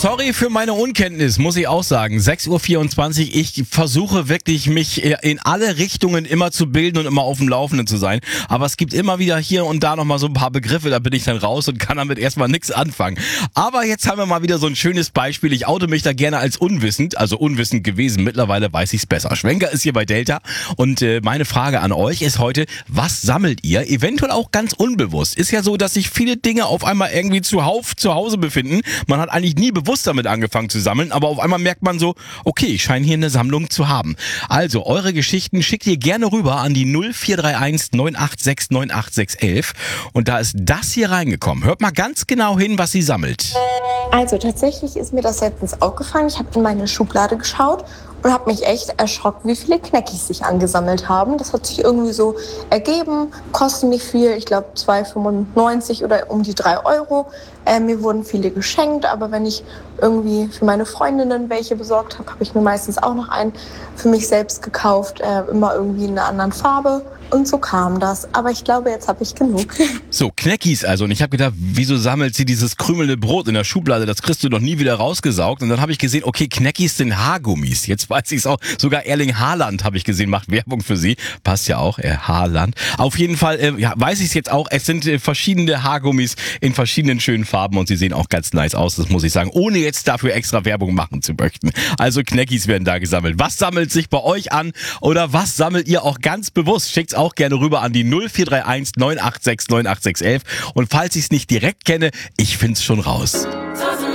Sorry für meine Unkenntnis, muss ich auch sagen. 6.24 Uhr, ich versuche wirklich, mich in alle Richtungen immer zu bilden und immer auf dem Laufenden zu sein. Aber es gibt immer wieder hier und da nochmal so ein paar Begriffe, da bin ich dann raus und kann damit erstmal nichts anfangen. Aber jetzt haben wir mal wieder so ein schönes Beispiel. Ich oute mich da gerne als unwissend, also unwissend gewesen. Mittlerweile weiß ich's besser. Schwenker ist hier bei Delta und meine Frage an euch ist heute, was sammelt ihr? Eventuell auch ganz unbewusst. Ist ja so, dass sich viele Dinge auf einmal irgendwie zu Hause befinden. Man hat eigentlich nie bewusst damit angefangen zu sammeln, aber auf einmal merkt man so, okay, ich scheine hier eine Sammlung zu haben. Also, eure Geschichten schickt ihr gerne rüber an die 0431 986 98611 und da ist das hier reingekommen. Hört mal ganz genau hin, was sie sammelt. Also tatsächlich ist mir das letztens aufgefallen. Ich habe in meine Schublade geschaut und habe mich echt erschrocken, wie viele Kneckis sich angesammelt haben. Das hat sich irgendwie so ergeben, kosten nicht viel, ich glaube 2,95 oder um die 3 Euro. Mir wurden viele geschenkt, aber wenn ich irgendwie für meine Freundinnen welche besorgt habe, habe ich mir meistens auch noch einen für mich selbst gekauft, immer irgendwie in einer anderen Farbe. Und so kam das. Aber ich glaube, jetzt habe ich genug. So, Kneckis also. Und ich habe gedacht, wieso sammelt sie dieses krümelnde Brot in der Schublade? Das kriegst du noch nie wieder rausgesaugt. Und dann habe ich gesehen, okay, Kneckis sind Haargummis. Jetzt weiß ich es auch. Sogar Erling Haaland, habe ich gesehen, macht Werbung für sie. Passt ja auch, Haaland. Auf jeden Fall weiß ich es jetzt auch. Es sind verschiedene Haargummis in verschiedenen schönen Farben. Und sie sehen auch ganz nice aus, das muss ich sagen. Ohne jetzt dafür extra Werbung machen zu möchten. Also Kneckis werden da gesammelt. Was sammelt sich bei euch an? Oder was sammelt ihr auch ganz bewusst? Schickt's auch gerne rüber an die 0431 986 98611. Und falls ich es nicht direkt kenne, ich find's schon raus.